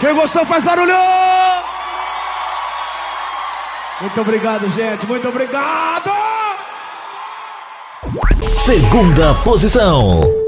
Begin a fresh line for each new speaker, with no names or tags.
Quem gostou faz barulho! Muito obrigado, gente. Muito obrigado!
Segunda posição.